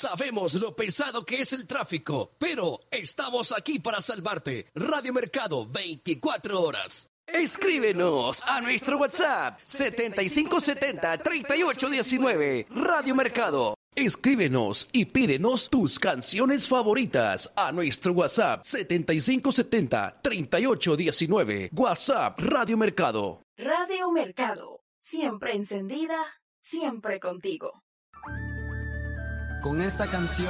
Sabemos lo pesado que es el tráfico, pero estamos aquí para salvarte. Radio Mercado, 24 horas. Escríbenos a nuestro WhatsApp 7570-3819. Radio Mercado. Escríbenos y pídenos tus canciones favoritas a nuestro WhatsApp 7570-3819. WhatsApp Radio Mercado. Radio Mercado, siempre encendida, siempre contigo. Con esta canción